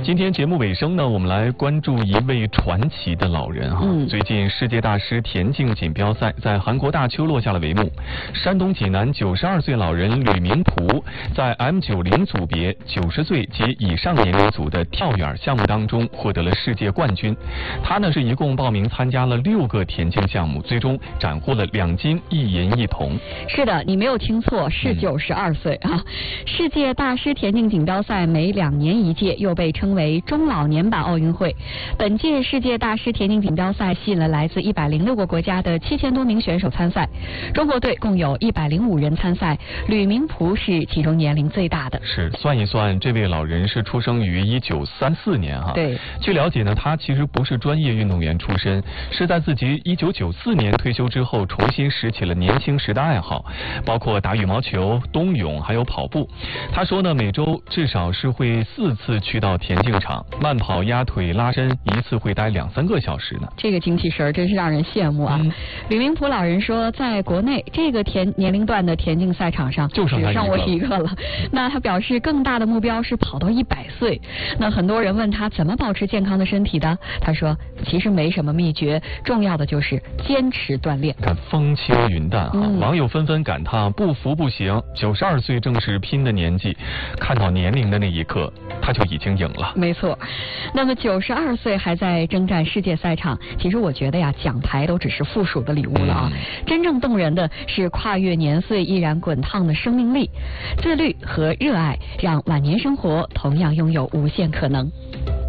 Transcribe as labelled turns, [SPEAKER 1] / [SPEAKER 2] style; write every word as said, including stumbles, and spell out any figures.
[SPEAKER 1] 今天节目尾声呢，我们来关注一位传奇的老人哈。嗯、最近世界大师田径锦标赛在韩国大邱落下了帷幕，山东济南九十二岁老人吕明璞在 M 九十 组别九十岁及以上年龄组的跳远项目当中获得了世界冠军。他呢是一共报名参加了六个田径项目，最终斩获了两金一银一铜。
[SPEAKER 2] 是的，你没有听错，是九十二岁啊！世界大师田径锦标赛每两年一届，又被称为中老年版奥运会。本届世界大师田径锦标赛吸引了来自一百零六个国家的七千多名选手参赛，中国队共有一百零五人参赛，吕明璞是其中年龄最大的。
[SPEAKER 1] 是，算一算，这位老人是出生于一九三四年哈。
[SPEAKER 2] 对。
[SPEAKER 1] 据了解呢，他其实不是专业运动员出身，是在自己一九九四年退休之后，重新拾起了年轻时的爱好，包括打羽毛球、冬泳还有跑步。他说呢，每周至少是会四次去到田径场，慢跑、压腿、拉伸，一次会待两三个小时呢。
[SPEAKER 2] 这个精气神真是让人羡慕啊！嗯、吕明璞老人说，在国内这个田年龄段的田径赛场上，
[SPEAKER 1] 就剩
[SPEAKER 2] 只剩我一个了。嗯、那他表示，更大的目标是跑到一百岁。那很多人问他怎么保持健康的身体的，他说，其实没什么秘诀，重要的就是坚持锻炼。
[SPEAKER 1] 看风轻云淡啊！嗯、网友纷纷感叹，不服不行，九十二岁正是拼的年纪。看到年龄的那一刻，他就已经赢了。
[SPEAKER 2] 没错。那么九十二岁还在征战世界赛场，其实我觉得呀，奖牌都只是附属的礼物了啊！嗯、真正动人的是跨越年岁依然滚烫的生命力，自律和热爱让晚年生活同样拥有无限可能。